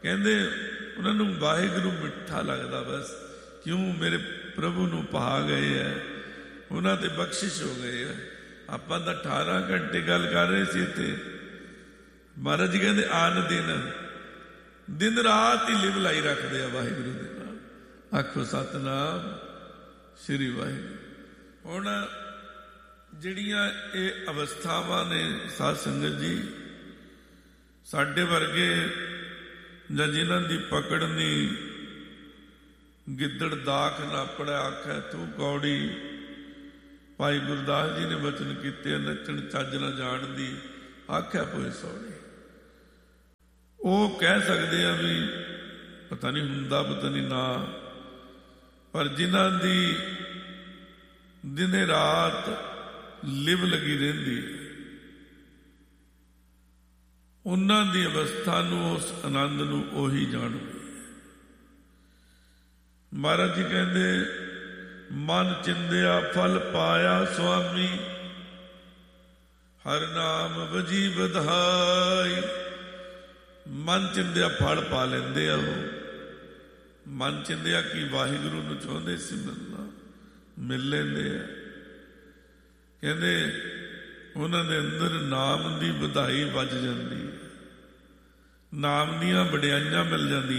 ਕਹਿੰਦੇ ਉਹਨਾਂ ਨੂੰ ਵਾਹਿਗੁਰੂ ਮਿੱਠਾ ਲੱਗਦਾ, ਬਸ ਕਿਉਂ ਮੇਰੇ ਪ੍ਰਭੂ ਨੂੰ ਪਾ ਗਏ ਹੈ, ਉਹਨਾਂ ਤੇ ਬਖਸ਼ਿਸ਼ ਹੋ ਗਈ ਹੈ। ਆਪਾਂ ਤਾਂ 18 ਘੰਟੇ ਗੱਲ ਕਰ ਰਹੇ ਸੀ ਇੱਥੇ। ਮਹਾਰਾਜ ਜੀ ਕਹਿੰਦੇ ਆਨ ਦਿਨ ਰਾਤ ਹੀ ਲਿਵ ਲਾਈ ਰੱਖਦੇ ਆ ਵਾਹਿਗੁਰੂ ਦੇ ਨਾਲ। ਆਖੋ ਸਤਿਨਾਮ ਸ੍ਰੀ ਵਾਹਿਗੁਰੂ। ਹੁਣ ਜਿਹੜੀਆਂ ਇਹ ਅਵਸਥਾਵਾਂ ਨੇ ਸਾਧ ਸੰਗਤ ਜੀ, ਸਾਡੇ ਵਰਗੇ ਜਾਂ ਜਿਨ੍ਹਾਂ ਦੀ ਪਕੜ ਨਹੀਂ, ਗਿੱਦੜ ਦਾਖ ਨਾ ਪੜਿਆ ਆਖੈ ਤੂੰ ਕੌੜੀ। ਭਾਈ ਗੁਰਦਾਸ ਜੀ ਨੇ ਬਚਨ ਕੀਤੇ, ਨੱਚਣ ਚੱਜ ਨਾ ਜਾਣਦੀ ਆਖੈ ਪੋਏ ਸੌੜੀ। ਉਹ ਕਹਿ ਸਕਦੇ ਆ ਵੀ ਪਤਾ ਨਹੀਂ ਹੁੰਦਾ, ਪਤਾ ਨਹੀਂ ਨਾ, ਪਰ ਜਿਨ੍ਹਾਂ ਦੀ ਦਿਨੇ ਰਾਤ ਲਿਵ ਲੱਗੀ ਰਹਿੰਦੀ, ਉਹਨਾਂ ਦੀ ਅਵਸਥਾ ਨੂੰ, ਉਸ ਆਨੰਦ ਨੂੰ ਉਹੀ ਜਾਣੂ। ਮਹਾਰਾਜ ਜੀ ਕਹਿੰਦੇ ਮਨ ਚਿੰਦਿਆ ਫਲ ਪਾਇਆ ਸੁਆਮੀ, ਹਰ ਨਾਮ ਵਜੀ ਵਧਾਈ। ਮਨ ਚਿੰਦਿਆ ਫਲ ਪਾ ਲੈਂਦੇ ਆ ਉਹ। ਮਨ ਚਿੰਦਿਆ ਕਿ ਵਾਹਿਗੁਰੂ ਨੂੰ ਚਾਹੁੰਦੇ ਸੀ ਮਿਲਣਾ, ਮਿਲ ਲੈਂਦੇ ਆ। ਕਹਿੰਦੇ ਉਹਨਾਂ ਦੇ ਅੰਦਰ ਨਾਮ ਦੀ ਵਧਾਈ ਵੱਜ ਜਾਂਦੀ, ਨਾਮ ਦੀਆਂ ਵਡਿਆਈਆਂ ਮਿਲ ਜਾਂਦੀਆਂ।